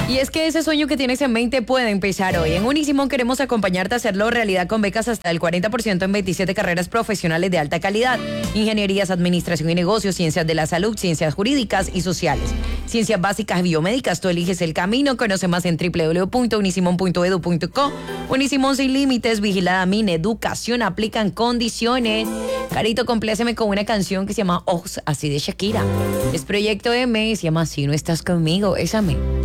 Y es que ese sueño que tienes en mente puede empezar hoy. En Unisimón queremos acompañarte a hacerlo realidad con becas hasta el 40% en 27 carreras profesionales de alta calidad. Ingenierías, administración y negocios, ciencias de la salud, ciencias jurídicas y sociales. Ciencias básicas y biomédicas, tú eliges el camino. Conoce más en www.unisimon.edu.co. Unisimón sin límites, vigilada MINE, educación, aplican condiciones. Carito, compléceme con una canción que se llama Ojos así de Shakira. Es Proyecto M y se llama Si no estás conmigo, ésame.